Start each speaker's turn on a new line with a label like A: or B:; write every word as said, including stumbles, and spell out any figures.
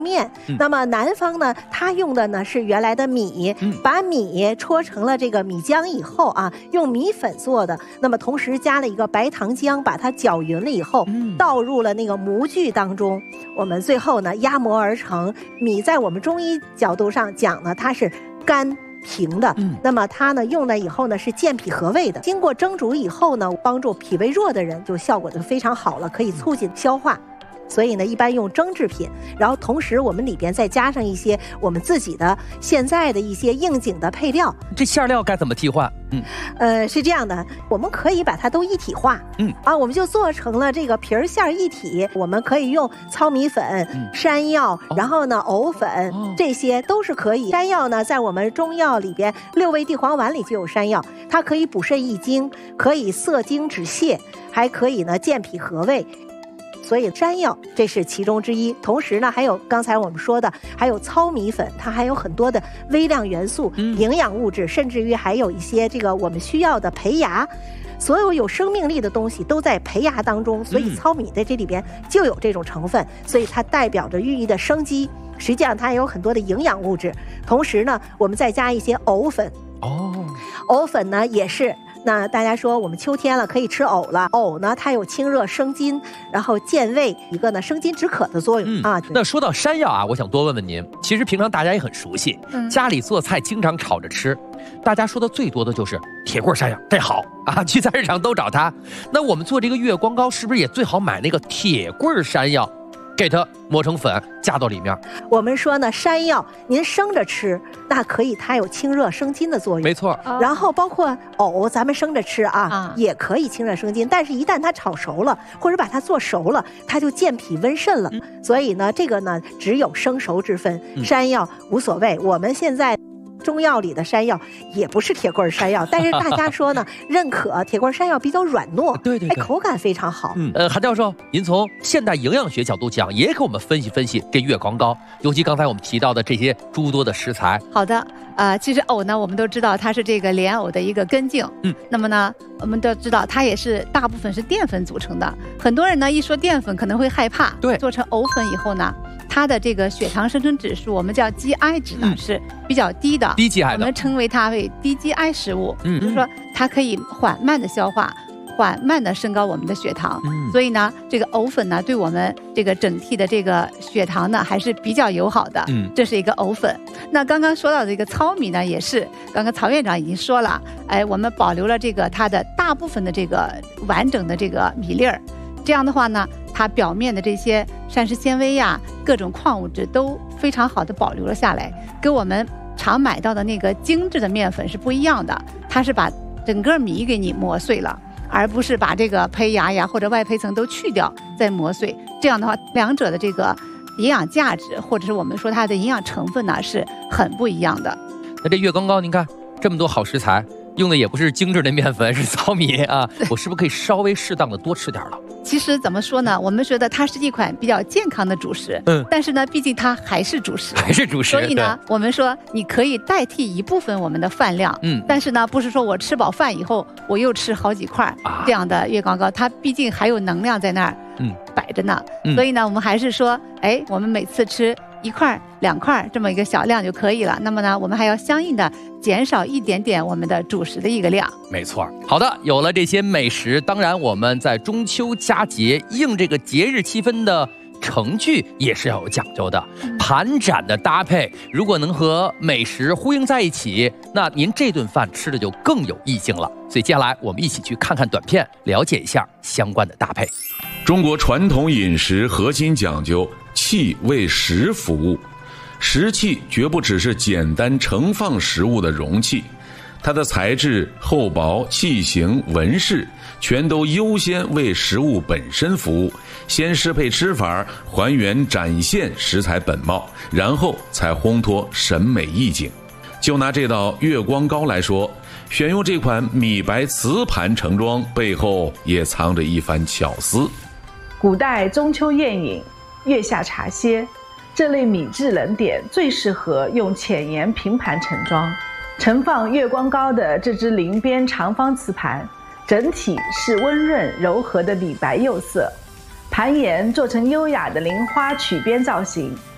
A: 面，那么南方呢，它用的呢是原来的米，把米搓成了这个米浆以后啊，用米粉做的。那么同时加了一个白糖浆，把它搅匀了以后，倒入了那个模具当中。我们最后呢压模而成。米在我们中医角度上讲呢，它是干平的，嗯，那么它呢用了以后呢是健脾和胃的。经过蒸煮以后呢，帮助脾胃弱的人就效果就非常好了，可以促进消化。所以呢，一般用蒸制品，然后同时我们里边再加上一些我们自己的现在的一些应景的配料。
B: 这馅料该怎么替换？嗯，
A: 呃，是这样的，我们可以把它都一体化。嗯啊，我们就做成了这个皮儿馅一体。我们可以用糙米粉、嗯、山药，然后呢藕粉、哦，这些都是可以。山药呢，在我们中药里边六味地黄丸里就有山药，它可以补肾益精，可以涩精止泻，还可以呢健脾和胃。所以山药这是其中之一，同时呢还有刚才我们说的还有糙米粉，它还有很多的微量元素、嗯、营养物质，甚至于还有一些这个我们需要的胚芽，所有有生命力的东西都在胚芽当中，所以糙米在这里边就有这种成分，所以它代表着寓意的生机，实际上它也有很多的营养物质。同时呢我们再加一些藕粉，哦，藕粉呢也是，那大家说我们秋天了可以吃藕了，藕呢它有清热生津，然后健胃，一个呢生津止渴的作用、嗯、啊。
B: 那说到山药啊，我想多问问您，其实平常大家也很熟悉、嗯、家里做菜经常炒着吃，大家说的最多的就是铁棍山药，这好啊，去菜市场都找它。那我们做这个月光糕是不是也最好买那个铁棍山药，给它磨成粉加到里面？
A: 我们说呢，山药您生着吃那可以，它有清热生津的作用，
B: 没错。
A: 然后包括藕咱们生着吃啊、嗯、也可以清热生津，但是一旦它炒熟了或者把它做熟了，它就健脾温肾了、嗯、所以呢这个呢只有生熟之分、嗯、山药无所谓。我们现在中药里的山药也不是铁棍山药，但是大家说呢认可铁棍山药比较软糯，
B: 对对对，
A: 哎，口感非常好。
B: 嗯，呃，韩教授，您从现代营养学角度讲，也给我们分析分析这月光糕，尤其刚才我们提到的这些诸多的食材。
C: 好的，呃，其实藕呢，我们都知道它是这个莲藕的一个根茎，嗯，那么呢，我们都知道它也是大部分是淀粉组成的。很多人呢一说淀粉可能会害怕，对，做成藕粉以后呢，它的这个血糖生成指数，我们叫 G I 值呢、嗯、是比较低的，
B: 低 G I 的，
C: 我们称为它为低 G I 食物，嗯，就是说它可以缓慢的消化，缓慢的升高我们的血糖，嗯，所以呢，这个藕粉呢，对我们这个整体的这个血糖呢还是比较友好的，嗯，这是一个藕粉。那刚刚说到的这个糙米呢，也是刚刚曹院长已经说了，哎，我们保留了这个它的大部分的这个完整的这个米粒儿，这样的话呢，它表面的这些膳食纤维呀、各种矿物质都非常好的保留了下来，跟我们常买到的那个精致的面粉是不一样的，它是把整个米给你磨碎了，而不是把这个胚芽呀或者外胚层都去掉再磨碎。这样的话，两者的这个营养价值或者是我们说它的营养成分呢是很不一样的。
B: 那这月光糕，您看这么多好食材，用的也不是精致的面粉，是糙米啊，我是不是可以稍微适当的多吃点了？
C: 其实怎么说呢，我们觉得它是一款比较健康的主食，嗯，但是呢，毕竟它还是主食，
B: 还是主食，
C: 所以呢，我们说你可以代替一部分我们的饭量，嗯，但是呢，不是说我吃饱饭以后我又吃好几块、啊、这样的月光糕，它毕竟还有能量在那儿，嗯，摆着呢、嗯，所以呢，我们还是说，哎，我们每次吃一块两块这么一个小量就可以了。那么呢，我们还要相应的减少一点点我们的主食的一个量。
B: 没错。好的，有了这些美食，当然我们在中秋佳节应这个节日气氛的程序也是要有讲究的。嗯、盘盏的搭配，如果能和美食呼应在一起，那您这顿饭吃的就更有意境了。所以接下来我们一起去看看短片，了解一下相关的搭配。
D: 中国传统饮食核心讲究器为食服务，食器绝不只是简单盛放食物的容器，它的材质、厚薄、器型、纹饰全都优先为食物本身服务，先适配吃法，还原展现食材本貌，然后才烘托审美意境。就拿这道月光糕来说，选用这款米白瓷盘盛装，背后也藏着一番巧思。
E: 古代中秋宴饮、月下茶歇，这类米制冷点最适合用浅盐平盘盛装。盛放月光糕的这只菱边长方瓷盘，整体是温润柔和的米白釉色，盘沿做成优雅的菱花曲边造型，